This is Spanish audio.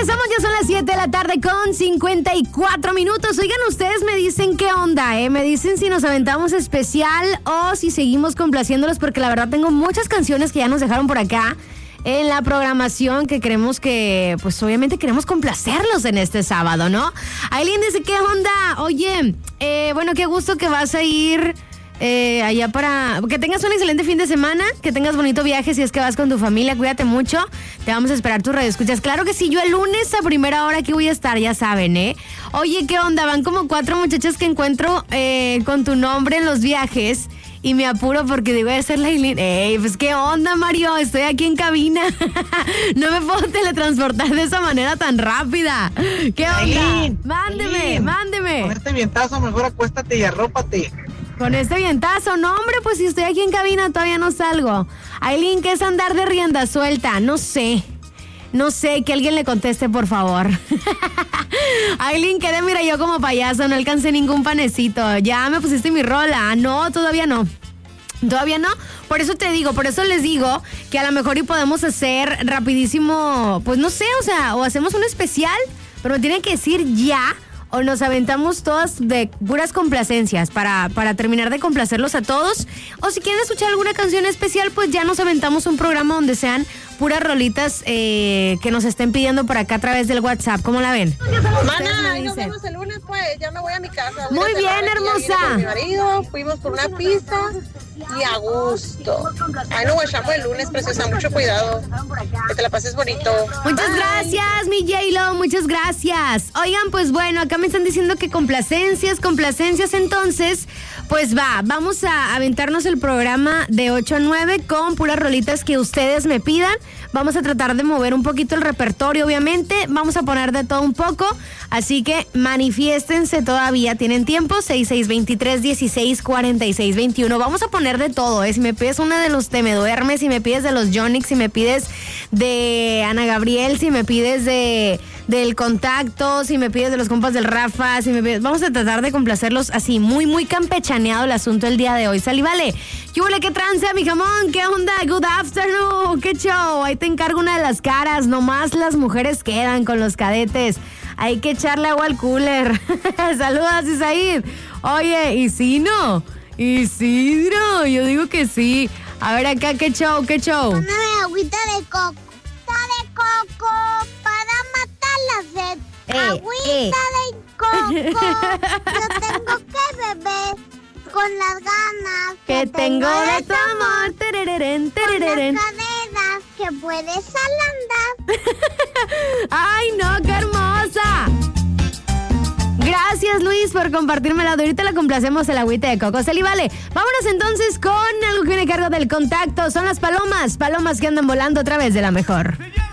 Regresamos, ya son las 7 de la tarde con 54 minutos. Oigan, ustedes me dicen qué onda, me dicen si nos aventamos especial o si seguimos complaciéndolos, porque la verdad tengo muchas canciones que ya nos dejaron por acá en la programación que queremos que, pues obviamente queremos complacerlos en este sábado, ¿no? Aileen dice, ¿qué onda? Oye, bueno, qué gusto que vas a ir allá para... Que tengas un excelente fin de semana, que tengas bonito viaje si es que vas con tu familia, cuídate mucho. Te vamos a esperar tus radioescuchas. Claro que sí, yo el lunes a primera hora aquí voy a estar, ya saben, Oye, ¿qué onda? Van como 4 muchachas que encuentro con tu nombre en los viajes. Y me apuro porque digo, a ser la Aileen. ¡Ey, pues qué onda, Mario! Estoy aquí en cabina. No me puedo teletransportar de esa manera tan rápida. ¿Qué onda? Aileen, mándeme. Con este vientazo mejor acuéstate y arrópate. Con este vientazo, no, hombre, pues si estoy aquí en cabina todavía no salgo. Aileen, ¿qué es andar de rienda suelta? No sé, que alguien le conteste, por favor. Aileen, quedé, mira, yo como payaso, no alcancé ningún panecito. Ya me pusiste mi rola. No, todavía no. Por eso les digo que a lo mejor y podemos hacer rapidísimo, pues no sé, o hacemos un especial, pero me tienen que decir ya, o nos aventamos todas de puras complacencias para terminar de complacerlos a todos. O si quieren escuchar alguna canción especial, pues ya nos aventamos un programa donde sean puras rolitas que nos estén pidiendo por acá a través del WhatsApp. ¿Cómo la ven? Mana, nos vemos el lunes, pues. Ya me voy a mi casa. Muy bien, hermosa. Con mi marido, fuimos por una pizza y a gusto. Ay, nos guachamos el lunes, preciosa. Mucho cuidado. Que te la pases bonito. Muchas gracias, mi J-Lo. Muchas gracias. Oigan, pues bueno, acá me están diciendo que complacencias. Entonces, pues vamos a aventarnos el programa de 8 a 9 con puras rolitas que ustedes me pidan. Vamos a tratar de mover un poquito el repertorio, obviamente. Vamos a poner de todo un poco. Así que manifiéstense todavía. Tienen tiempo. 6623-164621. Vamos a poner de todo. Si me pides una de los Te Me Duermes, si me pides de los Yonix, si me pides de Ana Gabriel, si me pides del Contacto, si me pides de los compas del Rafa, si me pides... Vamos a tratar de complacerlos así. Muy, muy campechaneado el asunto el día de hoy. Sal y vale. ¿Qué huele? ¿Qué trance, mi jamón? ¿Qué onda? Good afternoon. ¿Qué show? Ahí te encargo una de las caras. Nomás las mujeres quedan con los cadetes. Hay que echarle agua al cooler. Saludos, Isaid. Oye, ¿y si no? Isidro, yo digo que sí. A ver acá, ¿qué show? Una agüita de coco. De coco para matar la sed. Agüita de coco. Yo tengo que beber con las ganas que tengo de tu amor. Terereren. Con las cadenas que puedes al andar. ¡Ay, no, qué hermosa! Gracias, Luis, por compartirme la. Ahorita la complacemos el agüita de coco. Sal y vale. Vámonos entonces con algo que viene a cargo del Contacto. Son las palomas que andan volando a través de la mejor.